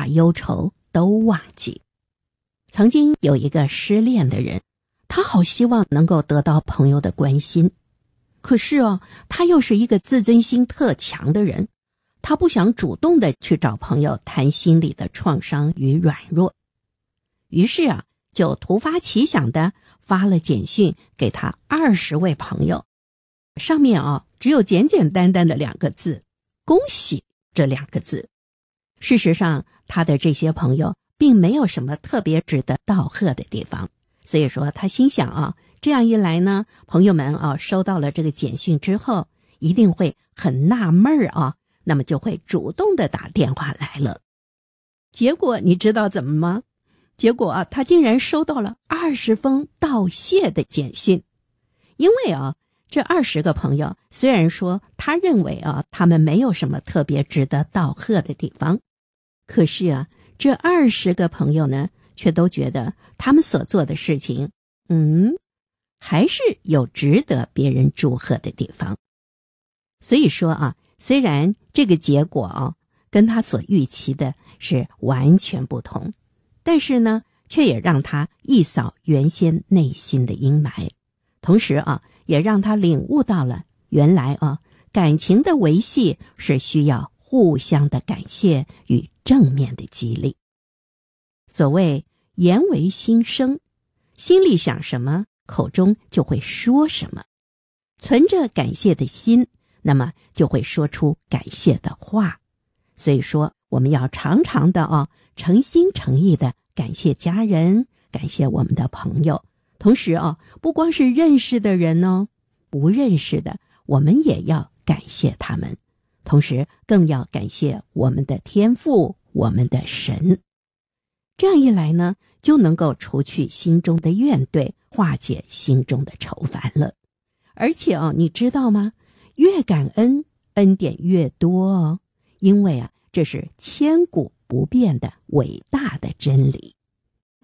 把忧愁都忘记。曾经有一个失恋的人，他好希望能够得到朋友的关心，可是他又是一个自尊心特强的人，他不想主动的去找朋友谈心里的创伤与软弱，于是就突发奇想的发了简讯给他20位朋友，上面只有简简单单的2个字，恭喜这2个字。事实上他的这些朋友并没有什么特别值得道贺的地方，所以说他心想这样一来呢，朋友们收到了这个简讯之后一定会很纳闷那么就会主动的打电话来了。结果你知道怎么吗？结果他竟然收到了20封道谢的简讯。因为这20个朋友虽然说他认为他们没有什么特别值得道贺的地方，可是这20个朋友呢却都觉得他们所做的事情还是有值得别人祝贺的地方。所以说虽然这个结果跟他所预期的是完全不同，但是呢却也让他一扫原先内心的阴霾，同时也让他领悟到了原来感情的维系是需要互相的感谢与正面的激励。所谓言为心声，心里想什么口中就会说什么，存着感谢的心，那么就会说出感谢的话。所以说我们要常常的诚心诚意的感谢家人，感谢我们的朋友，同时不光是认识的人不认识的我们也要感谢他们，同时更要感谢我们的天父，我们的神。这样一来呢，就能够除去心中的怨怼，化解心中的愁烦了。而且你知道吗？越感恩，恩典越多因为这是千古不变的伟大的真理。